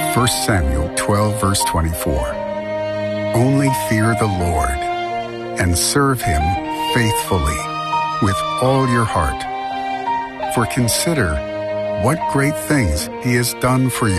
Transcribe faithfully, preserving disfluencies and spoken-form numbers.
First Samuel twelve, verse twenty-four. Only fear the Lord and serve him faithfully with all your heart. For consider what great things he has done for you.